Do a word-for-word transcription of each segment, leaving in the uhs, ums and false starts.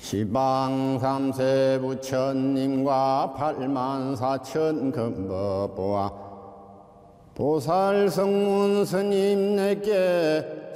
시방 삼세 부처님과 팔만 사천 금법보아 보살 성문 스님 내게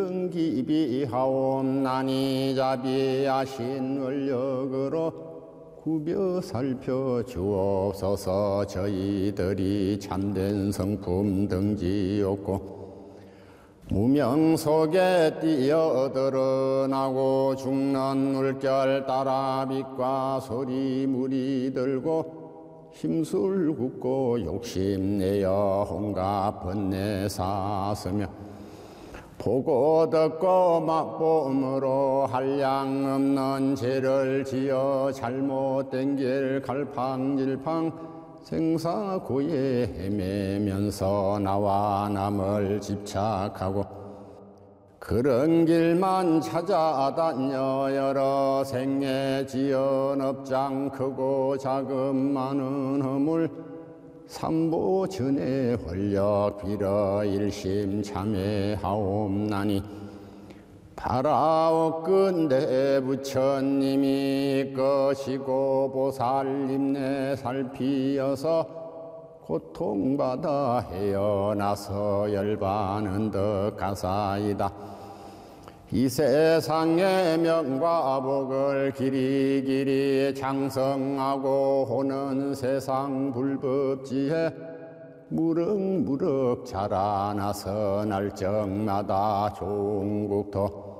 지승기비하옵나니 자비하신 원력으로 구벼 살펴주옵소서. 저희들이 참된 성품 등지없고 무명 속에 뛰어드러나고 죽는 물결 따라 빛과 소리 물이 들고 힘술 굽고 욕심내어 온갖 번뇌 사스며 보고 듣고 맛봄으로 한량 없는 죄를 지어 잘못된 길 갈팡질팡 생사고에 헤매면서 나와 남을 집착하고 그런 길만 찾아다녀 여러 생애 지은 업장 크고 작은 많은 허물 삼보 전에 홀려 빌어 일심 참회하옵나니 바라옵건대 부처님이 것이고 보살님네 살피어서 고통받아 헤어나서 열반은 더 가사이다. 이 세상의 명과 복을 길이길이 장성하고 오는 세상 불법지에 무럭무럭 자라나서 날적마다 종국토